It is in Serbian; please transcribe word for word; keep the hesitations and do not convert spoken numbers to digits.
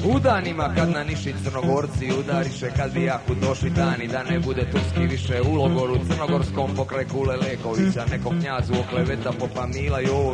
U danima kad na Niši Crnogorci udariše, kad bi jako došli dani da ne bude turski više u logoru crnogorskom pokraj Kule Lekovića, nekog knjazu okleveta popa Mila Jovovića.